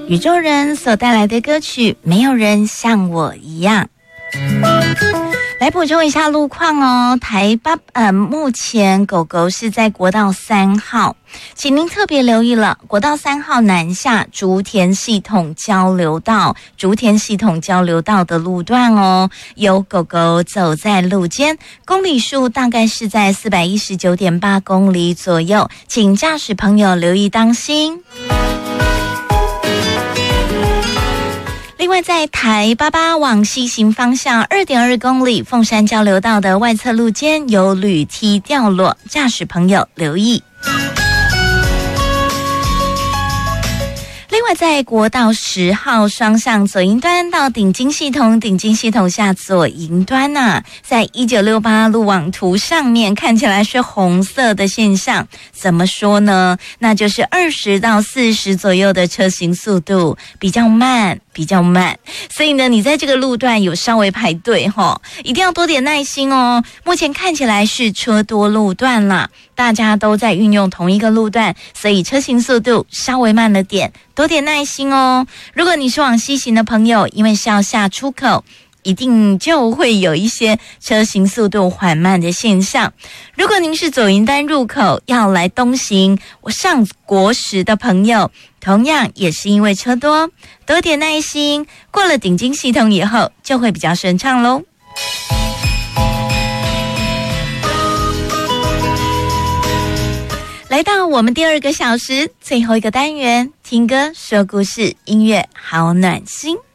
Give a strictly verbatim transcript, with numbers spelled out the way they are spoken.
宇宙人所带来的歌曲《没有人像我一样》。来补充一下路况哦，台八呃，目前狗狗是在国道三号，请您特别留意了，国道三号南下竹田系统交流道，竹田系统交流道的路段哦，有狗狗走在路肩，公里数大概是在 四百一十九点八 公里左右，请驾驶朋友留意当心。另外，在台八八往西行方向 二点二 公里凤山交流道的外侧路肩有铝梯掉落，驾驶朋友留意。另外，在国道十号双向左营端到顶金系统，顶金系统下左营端啊，在一九六八路网图上面看起来是红色的现象，怎么说呢？那就是二十到四十左右的车行速度比较慢。比较慢，所以呢，你在这个路段有稍微排队齁，一定要多点耐心哦。目前看起来是车多路段啦，大家都在运用同一个路段，所以车行速度稍微慢了点，多点耐心哦。如果你是往西行的朋友，因为是要下出口，一定就会有一些车行速度缓慢的现象。如果您是左营端入口要来东行上国十的朋友，同样也是因为车多，多点耐心，过了顶金系统以后就会比较顺畅咯。来到我们第二个小时最后一个单元，听歌说故事，音乐好暖心。